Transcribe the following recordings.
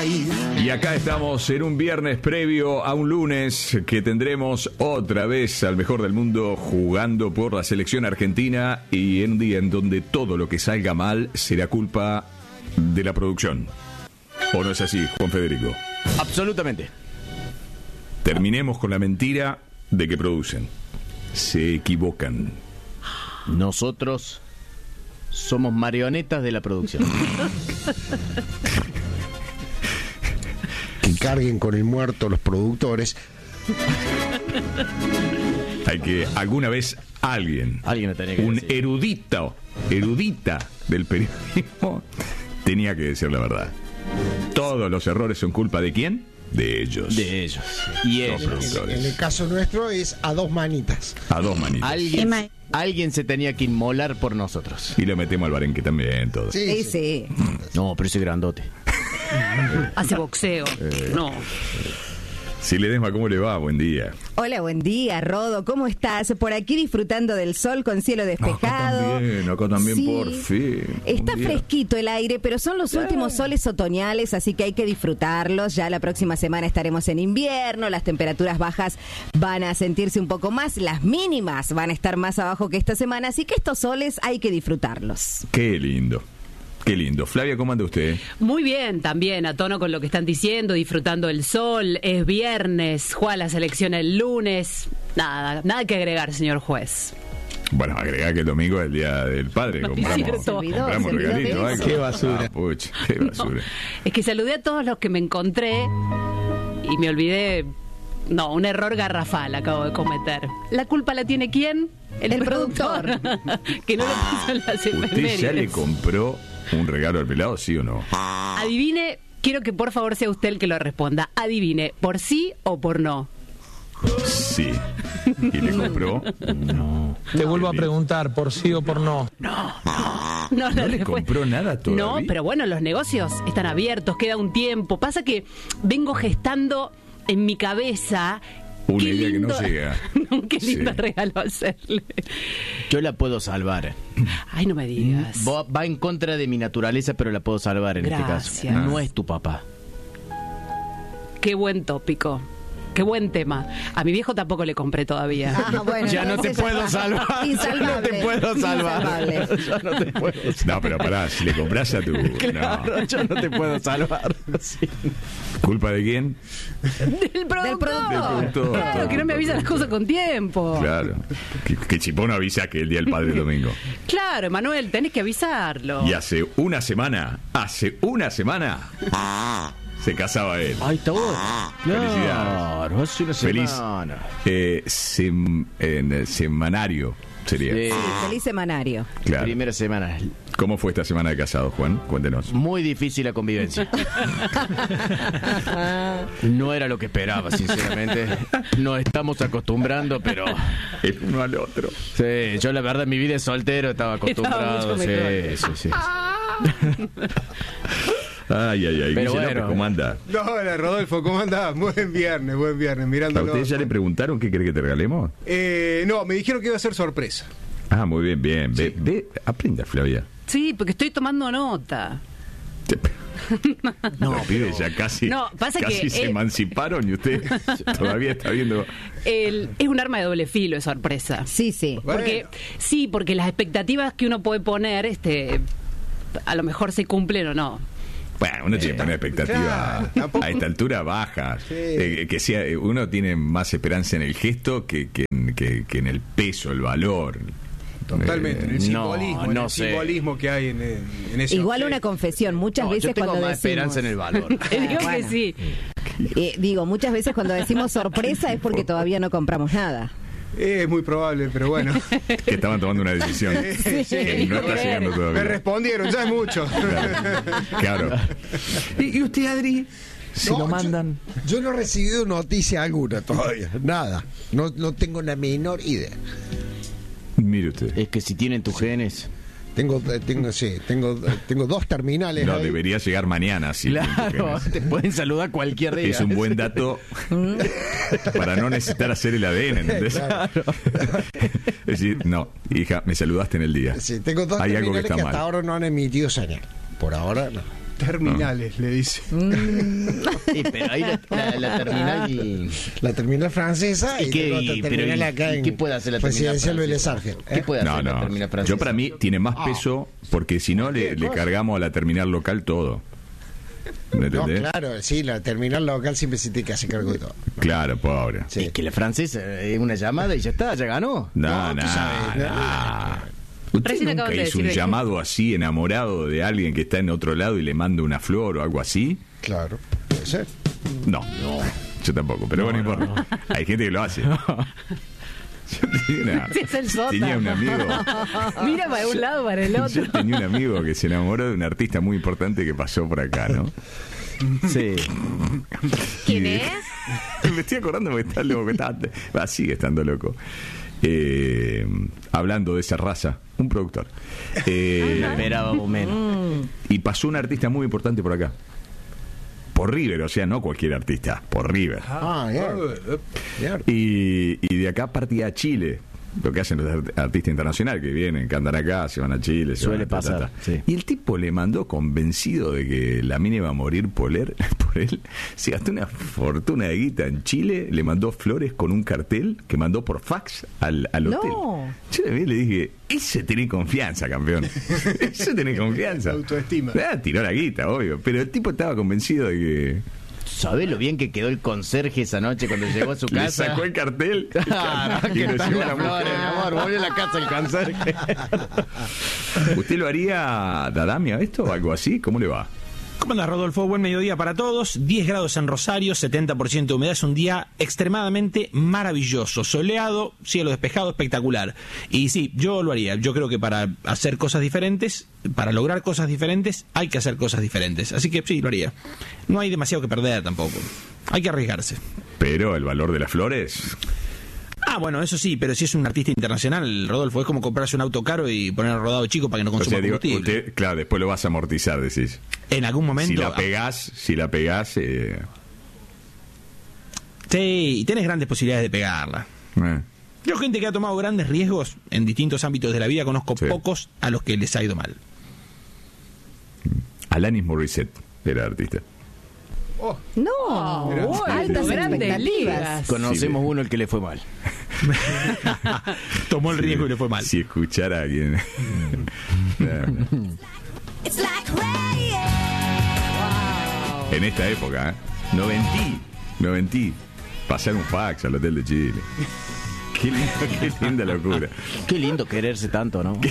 Y acá estamos en un viernes previo a un lunes que tendremos otra vez al mejor del mundo jugando por la selección argentina, y en un día en donde todo lo que salga mal será culpa de la producción. ¿O no es así, Juan Federico? Absolutamente. Terminemos con la mentira de que producen. Se equivocan. Nosotros somos marionetas de la producción. Que carguen con el muerto los productores. Hay que alguna vez alguien lo tenía que un decir. erudita del periodismo tenía que decir la verdad. Todos los errores son culpa ¿de quién? De ellos. De ellos. Y Los ellos. productores. En el caso nuestro es a dos manitas. A dos manitas. Alguien se tenía que inmolar por nosotros. Y lo metemos al Barenque también, todo. Sí, Sí. No, pero ese grandote. Hace boxeo. No. Si Ledesma, ¿cómo le va? Buen día. Hola, buen día, Rodo. ¿Cómo estás? Por aquí disfrutando del sol con cielo despejado. Acá también, Sí. por fin. Está Un día. fresquito el aire, pero son los últimos soles otoñales, así que hay que disfrutarlos. Ya la próxima semana estaremos en invierno, las temperaturas bajas van a sentirse un poco más, las mínimas van a estar más abajo que esta semana, así que estos soles hay que disfrutarlos. Qué lindo. Qué lindo. Flavia, ¿cómo anda usted? Muy bien, también a tono con lo que están diciendo, disfrutando el sol. Es viernes, juega la selección el lunes. Nada que agregar, señor juez. Bueno, agregar que el domingo es el Día del Padre. Compramos, Se olvidó compramos de regalito. eso. Qué basura. Pucha, qué basura. Es que saludé a todos los que me encontré y me olvidé. No, un error garrafal acabo de cometer. ¿La culpa la tiene quién? El productor. Que no lo puso en las ¿Usted ya efemérides. le compró un regalo al pelado, sí o no? Adivine, quiero que por favor sea usted el que lo responda. Adivine, ¿por sí o por no? Sí. ¿Y le compró? No. Te vuelvo a preguntar, ¿por sí o por no? No, ¿No la le respuesta- compró nada todavía? No, pero bueno, los negocios están abiertos, queda un tiempo. Pasa que vengo gestando en mi cabeza. Una qué idea que no lindo- llega. Qué lindo Sí. regalo hacerle. Yo la puedo salvar. Ay, no me digas. Va en contra de mi naturaleza, pero la puedo salvar en este Gracias. caso. No es tu papá. Qué buen tópico. Qué buen tema. A mi viejo tampoco le compré todavía. Ah, bueno, Ya no te entonces puedo salvar. Ya no Insalvable. te puedo salvar. Insalvable. Ya no te puedo salvar. No, pero pará, si le compras a tu... Claro, No. yo no te puedo salvar. Sí. ¿Culpa de quién? Del productor. Del productor. Claro, que no me avisa las cosas con tiempo. Claro. Que Chipón avisa que el Día del Padre es domingo. Claro, Emanuel, tenés que avisarlo. Y hace una semana, se casaba él. Ahí está vos. Felicidades. Claro, hace una Feliz semana. semanario sería. Sí. Feliz semanario. Claro. Primera semana. ¿Cómo fue esta semana de casado, Juan? Cuéntenos. Muy difícil la convivencia. No era lo que esperaba, sinceramente. Nos estamos acostumbrando, pero... El uno al otro. Sí, yo la verdad en mi vida de soltero estaba acostumbrado. mucho mejor. Sí. Ay. Pero Guille bueno. López, ¿cómo anda? No, hola Rodolfo, ¿cómo andás? Buen viernes, ¿A mirándolo. ustedes ya le preguntaron qué quiere que te regalemos? No, me dijeron que iba a ser sorpresa. Ah, muy bien. Ve, aprenda, Flavia. Sí, porque estoy tomando nota. No, los pibes ya casi, No, pasa casi que, se emanciparon y usted todavía está viendo. Es un arma de doble filo, es sorpresa. Sí. Porque las expectativas que uno puede poner, a lo mejor se cumplen o no. Bueno, uno tiene que poner expectativa Claro, tampoco- a esta altura baja. Sí. Que sea, uno tiene más esperanza en el gesto que en el peso, el valor. Totalmente, en el simbolismo, no sé. simbolismo que hay en ese Igual objeto. una confesión, muchas No, veces yo tengo cuando más decimos... esperanza en el valor. Te digo que bueno. sí. Muchas veces cuando decimos sorpresa es porque todavía no compramos nada. Es muy probable, pero bueno. Que estaban tomando una decisión que no está llegando Me todavía. respondieron, ya es mucho. Claro. ¿Y usted, Adri? Si No, lo mandan. Yo no he recibido noticia alguna todavía. Nada. No tengo la menor idea. Mire usted. Es que si tienen tus genes... Tengo dos terminales. No, ahí. debería llegar mañana. Sí, Claro, te pueden saludar cualquier día. es un buen dato para no necesitar hacer el ADN, ¿entendés? Claro. Es decir, no, hija, me saludaste en el día. Sí, tengo dos Hay algo que terminales está que mal. hasta ahora no han emitido señal. Por ahora no. Terminales, le dice. Sí, pero ahí la terminal y... La terminal francesa y qué- luego otra terminal pero acá en ¿qué puede hacer la terminal Residencial Vélez francesa? Arfiel. ¿Qué puede hacer la terminal francesa? Yo para mí tiene más peso porque si no le cargamos a la terminal local todo. ¿Me No, entendés? claro, sí, la terminal local siempre se tiene que hacer cargo de todo. Claro, pobre. Sí. Es que la francesa es una llamada y ya está, ya ganó. No, tú sabes, ¿Usted Recién nunca acaban de hizo un decir- llamado así, enamorado de alguien que está en otro lado y le manda una flor o algo así? Claro, puede ser. No. Yo tampoco, pero bueno, no importa. Hay gente que lo hace. Yo Sí, es el sota. tenía un amigo. Mira para un lado, para el otro. Yo tenía un amigo que se enamoró de un artista muy importante que pasó por acá, ¿no? Sí. ¿Quién Y- es? Me estoy acordando porque está loco. Sigue estando loco. Hablando de esa raza, un productor. Esperábamos menos. Y pasó un artista muy importante por acá. Por River, o sea, no cualquier artista, por River. Bien. Y de acá partía a Chile. Lo que hacen los artistas internacionales que vienen, que andan acá, se van a Chile. se Suele van a pasar, sí. Y el tipo le mandó convencido de que la mina iba a morir por él. Se gastó una fortuna de guita en Chile, le mandó flores con un cartel que mandó por fax al No. hotel. Yo le vi y le dije, ese tenés confianza, campeón. Ese tenés confianza. Autoestima. Tiró la guita, obvio. Pero el tipo estaba convencido de que ¿Sabés lo bien que quedó el conserje esa noche cuando llegó a su le casa? sacó el cartel Claro, y que lo están llevó a las la flores, mujer. mi amor, volvió a la casa el conserje. ¿Usted lo haría, Dadamia, esto o algo así? ¿Cómo le va? ¿Cómo andas, Rodolfo? Buen mediodía para todos. 10 grados en Rosario, 70% de humedad. Es un día extremadamente maravilloso. Soleado, cielo despejado, espectacular. Y sí, yo lo haría. Yo creo que para hacer cosas diferentes, para lograr cosas diferentes, hay que hacer cosas diferentes. Así que sí, lo haría. No hay demasiado que perder tampoco. Hay que arriesgarse. Pero el valor de las flores... Ah, bueno, eso sí, pero si es un artista internacional, Rodolfo, es como comprarse un auto caro y poner rodado chico para que no O consuma sea, digo, combustible. usted, claro, después lo vas a amortizar, decís. En algún momento... Si la pegás... Sí, y tenés grandes posibilidades de pegarla. Yo, gente que ha tomado grandes riesgos en distintos ámbitos de la vida, conozco Sí. pocos a los que les ha ido mal. Alanis Morissette era artista. No, altas grandes expectativas. ligas. Conocemos uno el que le fue mal. Tomó el riesgo y le fue mal. Si escuchara a alguien... En esta época, no mentí. Pasar un fax al Hotel de Chile. Qué linda locura. Qué lindo quererse tanto, ¿no?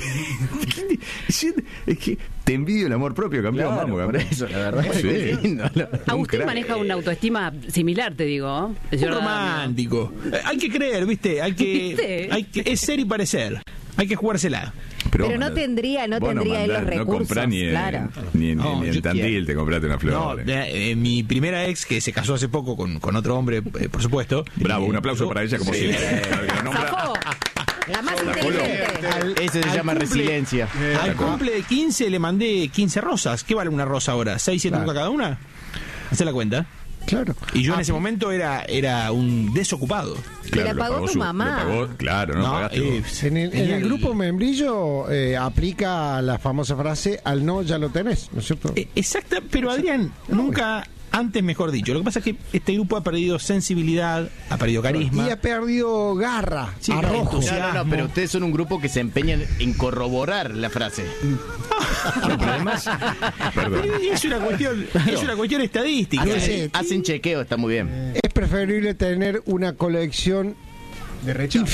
Es que te envidio el amor propio, campeón. Claro, Vamos, por campeón. eso, la verdad. Sí. Qué lindo. Agustín crack. maneja una autoestima similar, te digo. Un romántico. Hay que creer, ¿viste? ¿Viste? Es ser y parecer. Hay que jugársela. Pero no tendría él los recursos, No comprás ni en, claro. ni en, No, ni en yo Tandil quiero. te compraste una flor. No, mi primera ex, que se casó hace poco con otro hombre, por supuesto. Bravo, un aplauso para ella como siempre. La nombra- Zafó. La más inteligente. Eso se al llama cumple- resiliencia. Al cumple de 15 le mandé 15 rosas. ¿Qué vale una rosa ahora? ¿6, 7 lucas cada una? Hacé la cuenta. Claro. Y yo en ese momento era un desocupado. Te la lo pagó tu mamá. lo pagó, claro, no, pagaste vos. En el grupo Membrillo aplica la famosa frase, al no ya lo tenés, ¿no es cierto? Exacta, pero Adrián, nunca antes, mejor dicho. Lo que pasa es que este grupo ha perdido sensibilidad, ha perdido carisma. Y ha perdido garra, Sí, arrojo. entusiasmo. No, pero ustedes son un grupo que se empeñan en corroborar la frase. Perdón. Y es una cuestión estadística. Hacen chequeo, está muy bien. Es preferible tener una colección De rechazo.